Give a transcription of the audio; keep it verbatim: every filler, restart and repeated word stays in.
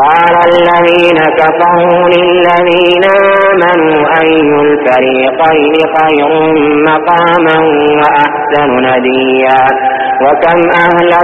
قال الذين كفروا للذين آمنوا أي الفريقين خير مقاما وأحسن نديا وكم أهلكنا